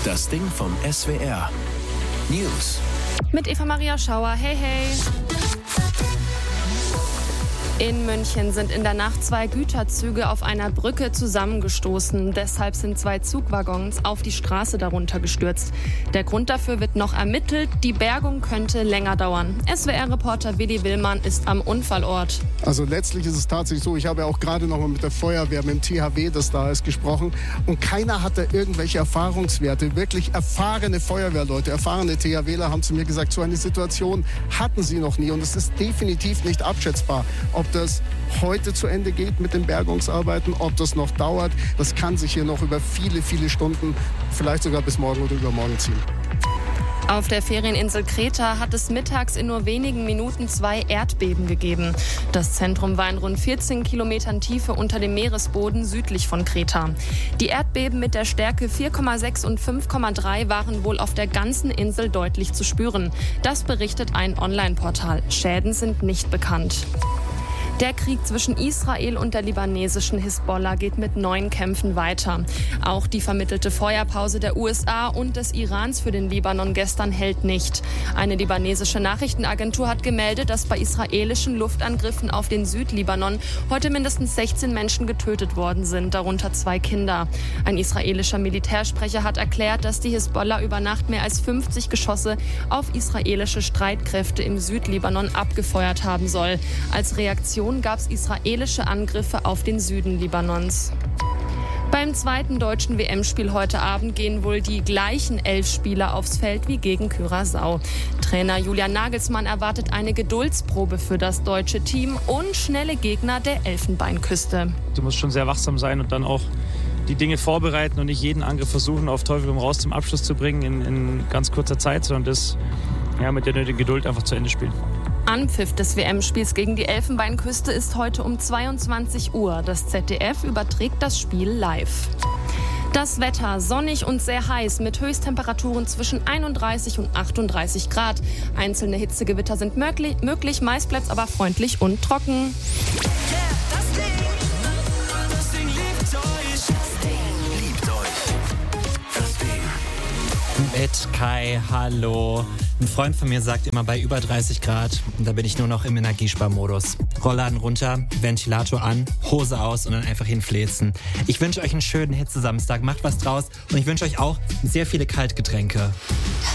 Das Ding vom SWR. News. Mit Eva-Maria Schauer. Hey, hey. In München sind in der Nacht 2 Güterzüge auf einer Brücke zusammengestoßen. Deshalb sind 2 Zugwaggons auf die Straße darunter gestürzt. Der Grund dafür wird noch ermittelt. Die Bergung könnte länger dauern. SWR-Reporter Willi Willmann ist am Unfallort. Also letztlich ist es tatsächlich so, ich habe ja auch gerade noch mal mit der Feuerwehr, mit dem THW, das da ist, gesprochen. Und keiner hatte irgendwelche Erfahrungswerte. Wirklich erfahrene Feuerwehrleute, erfahrene THWler haben zu mir gesagt, so eine Situation hatten sie noch nie. Und es ist definitiv nicht abschätzbar, ob das heute zu Ende geht mit den Bergungsarbeiten, ob das noch dauert. Das kann sich hier noch über viele, viele Stunden, vielleicht sogar bis morgen oder übermorgen ziehen. Auf der Ferieninsel Kreta hat es mittags in nur wenigen Minuten 2 Erdbeben gegeben. Das Zentrum war in rund 14 Kilometern Tiefe unter dem Meeresboden südlich von Kreta. Die Erdbeben mit der Stärke 4,6 und 5,3 waren wohl auf der ganzen Insel deutlich zu spüren. Das berichtet ein Online-Portal. Schäden sind nicht bekannt. Der Krieg zwischen Israel und der libanesischen Hisbollah geht mit neuen Kämpfen weiter. Auch die vermittelte Feuerpause der USA und des Irans für den Libanon gestern hält nicht. Eine libanesische Nachrichtenagentur hat gemeldet, dass bei israelischen Luftangriffen auf den Südlibanon heute mindestens 16 Menschen getötet worden sind, darunter 2 Kinder. Ein israelischer Militärsprecher hat erklärt, dass die Hisbollah über Nacht mehr als 50 Geschosse auf israelische Streitkräfte im Südlibanon abgefeuert haben soll. Als Reaktion gab es israelische Angriffe auf den Süden Libanons. Beim zweiten deutschen WM-Spiel heute Abend gehen wohl die gleichen 11 Spieler aufs Feld wie gegen Curaçao. Trainer Julian Nagelsmann erwartet eine Geduldsprobe für das deutsche Team und schnelle Gegner der Elfenbeinküste. Du musst schon sehr wachsam sein und dann auch die Dinge vorbereiten und nicht jeden Angriff versuchen, auf Teufel komm raus zum Abschluss zu bringen in ganz kurzer Zeit, sondern das mit der nötigen Geduld einfach zu Ende spielen. Anpfiff des WM-Spiels gegen die Elfenbeinküste ist heute um 22 Uhr. Das ZDF überträgt das Spiel live. Das Wetter sonnig und sehr heiß mit Höchsttemperaturen zwischen 31 und 38 Grad. Einzelne Hitzegewitter sind möglich, meist bleibt es aber freundlich und trocken. Mit Kai, hallo. Ein Freund von mir sagt immer bei über 30 Grad, und da bin ich nur noch im Energiesparmodus. Rollladen runter, Ventilator an, Hose aus und dann einfach hinfläzen. Ich wünsche euch einen schönen Hitzesamstag, macht was draus und ich wünsche euch auch sehr viele Kaltgetränke.